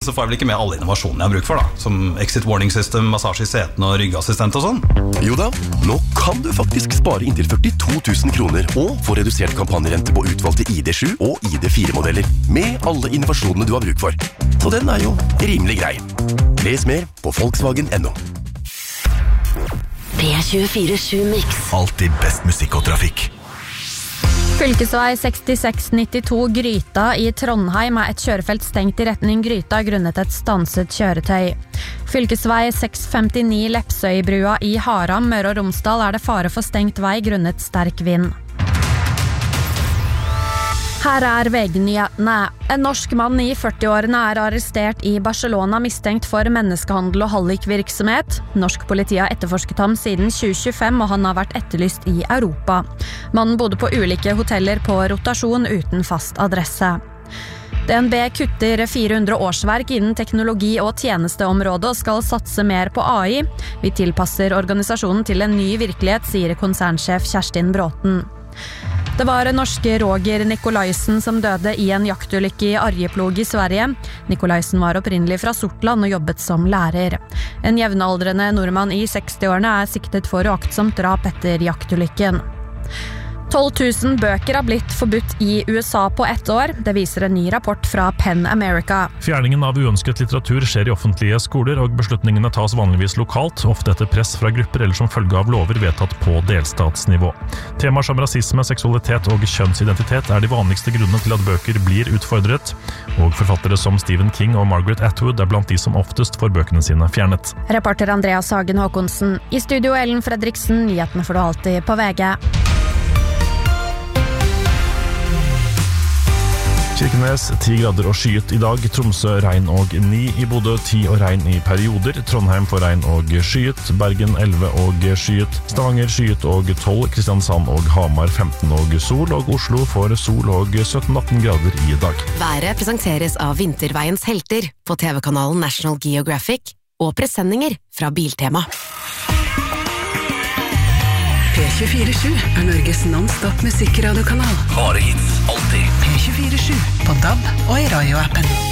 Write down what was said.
så får jeg vel ikke med alle innovasjonene jeg har bruk for da, som exit warning system, massasje i seten og ryggassistent og sånn. Jo da, nå kan du faktisk spare inntil 42 000 kroner og få redusert kampanjerente på utvalgte ID7 og ID4-modeller med alle innovasjonene du har bruk for. Så den er jo rimelig grei. Les mer på Volkswagen.no. P24/7 Mix. Alltid best musikk og trafikk. Fylkesvei 6692 Gryta i Trondheim et kjørefelt stengt i retning Gryta grunnet et stanset kjøretøy. Fylkesvei 659 Lepsøybrua i Haram, Møre og Romsdal det fare for stengt vei grunnet sterk vind. Her VG-nyhetene. En norsk mann i 40-årene arrestert i Barcelona mistenkt for menneskehandel og hallikvirksomhet. Norsk politi har etterforsket ham siden 2025, og han har vært etterlyst i Europa. Mannen bodde på ulike hoteller på rotasjon uten fast adresse. DNB kutter 400 årsverk innen teknologi- og tjenesteområdet og skal satse mer på AI. Vi tilpasser organisasjonen til en ny virkelighet, sier konsernsjef Kjerstin Bråten. Det var norske Roger Nikolaisen som døde i en jaktulykke i Arjeplog i Sverige. Nikolaisen var opprinnelig fra Sortland og jobbet som lærer. En jevnaldrende nordmann i 60-årene siktet for uaktsomt drap etter jaktulykken. 12 000 bøker har blitt forbudt i USA på 1 år. Det viser en ny rapport fra PEN America. Fjerningen av uønsket litteratur skjer i offentlige skoler, og beslutningene tas vanligvis lokalt, ofte etter press fra grupper eller som følge av lover vedtatt på delstatsnivå. Temaer som rasisme, seksualitet og kjønnsidentitet de vanligste grunnene til at bøker blir utfordret, og forfattere som Stephen King og Margaret Atwood blant de som oftest får bøkene sine fjernet. Reporter Andreas Hagen Håkonsen. I studio Ellen Fredriksen, nyhetene får du alltid på VG. Kirkenes 10 grader og skyet i dag, Tromsø regn og 9, i Bodø 10 og regn i perioder, Trondheim får regn og skyet, Bergen 11 og skyet, Stavanger skyet og 12, Kristiansand og Hamar 15 og sol, og Oslo får sol og 17-18 grader i dag. Været presenteres av Vinterveiens helter på TV-kanalen National Geographic og presenninger fra Biltema. P24/7 Norges non-stop musikradiokanal. Bare hits, alltid. P24/7 på DAB og i radioappen.